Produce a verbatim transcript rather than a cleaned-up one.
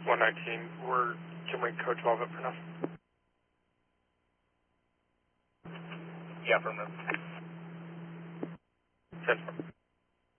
one nineteen, we're, can we code twelve it for now? Yeah, affirmative. ten four.